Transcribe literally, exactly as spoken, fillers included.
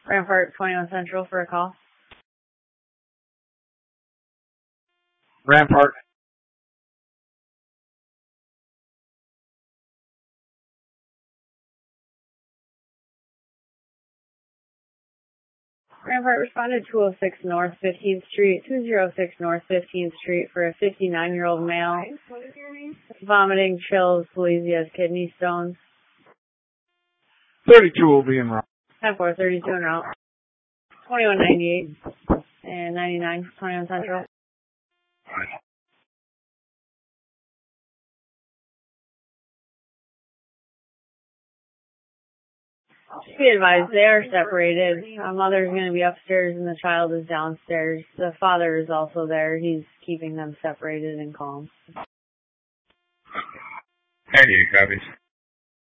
Rampart twenty-one Central for a call. Rampart. Rampart responded two oh six North fifteenth Street, two oh six North fifteenth Street for a fifty-nine-year-old male. Vomiting, chills, Palezia's kidney stones. thirty-two will be en route. ten four, thirty-two en route. twenty-one ninety-eight and ninety-nine, twenty-one Central. Be advised, they are separated. A mother's going to be upstairs and the child is downstairs. The father is also there. He's keeping them separated and calm. ninety-eight copies.